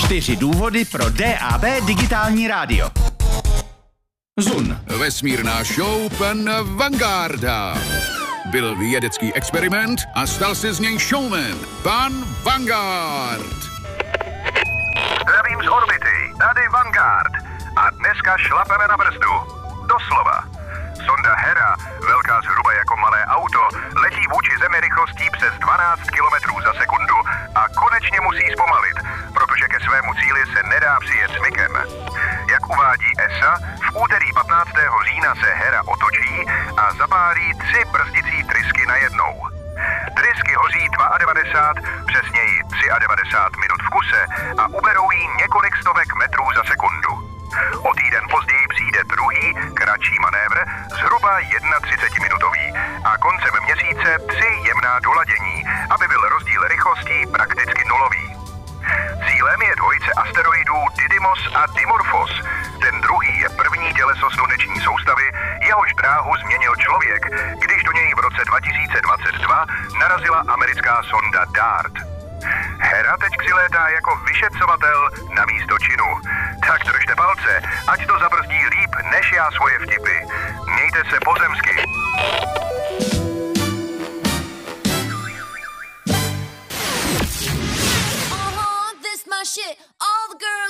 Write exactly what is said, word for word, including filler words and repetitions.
Čtyři důvody pro D A B digitální rádio. Zun. Vesmírná show pan Vangarda. Byl vědecký experiment a stal se z něj showman. Pan Vanguard. Zdravím z orbity, tady Vanguard. A dneska šlapeme na brzdu. Doslova. Sonda Hera, velká zhruba jako malé auto, letí vůči Zemi rychlostí přes dvanáct kilometrů za sekundu a konečně musí zpomalit, protože ke svému cíli se nedá přijet smykem. Jak uvádí E S A, v úterý patnáctého října se Hera otočí a zapálí tři brzdicí trysky najednou. Trysky hoří devadesát dva, přesněji devadesát tři minut v kuse a uberou jí několik stovek metrů za sekundu. O týden později přijde druhý, kratší manévr, zhruba třicetiminutový a koncem měsíce tři jemná doladění, aby byl rozdíl rychlostí prakticky nulový. Cílem je dvojice asteroidů Didymos a Dimorphos. Ten druhý je první těleso sluneční soustavy, jehož dráhu změnil člověk, když do něj v roce dva tisíce dvacet dva narazila americká sonda DART. Hera teď přilétá jako vyšetřovatel na místo činu. Tak držte palce, ať to zabrzdí líp než já svoje vtipy. Mějte se pozemsky.